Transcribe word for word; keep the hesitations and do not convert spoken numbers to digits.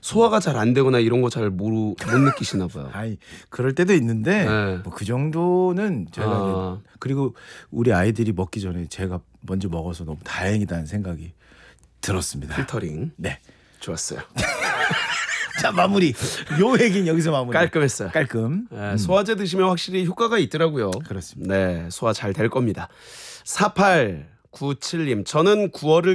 소화가 잘 안 되거나 이런 거 잘 모르 못 느끼시나 봐요. 아이 그럴 때도 있는데 네. 뭐 그 정도는 제가 아. 그리고 우리 아이들이 먹기 전에 제가 먼저 먹어서 너무 다행이다는 생각이 들었습니다. 필터링. 네. 좋았어요. 자 마무리. 요 얘기는 여기서 마무리. 깔끔했어요. 깔끔. 네, 소화제 드시면 확실히 효과가 있더라고요. 그렇습니다. 네, 소화 잘 될 겁니다. 사팔구칠님 저는 구월을